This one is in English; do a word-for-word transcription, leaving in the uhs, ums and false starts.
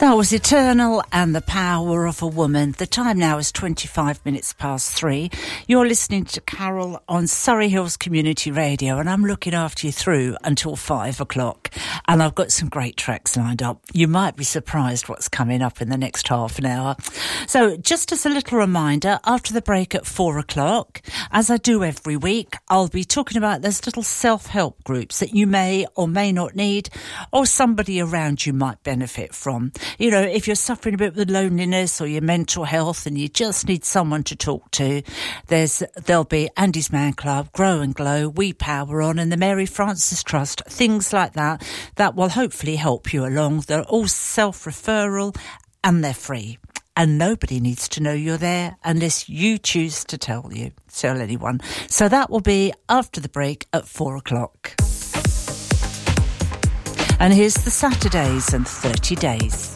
That was Eternal and the Power of a Woman. The time now is twenty-five minutes past three. You're listening to Carol on Surrey Hills Community Radio, and I'm looking after you through until five o'clock. And I've got some great tracks lined up. You might be surprised what's coming up in the next half an hour. So just as a little reminder, after the break at four o'clock, as I do every week, I'll be talking about those little self-help groups that you may or may not need, or somebody around you might benefit from. You know, if you're suffering a bit with loneliness or your mental health and you just need someone to talk to, there's there'll be Andy's Man Club, Grow and Glow, We Power On and the Mary Frances Trust, things like that, that will hopefully help you along. They're all self-referral and they're free. And nobody needs to know you're there unless you choose to tell you, tell anyone. So that will be after the break at four o'clock. And here's the Saturdays and thirty days.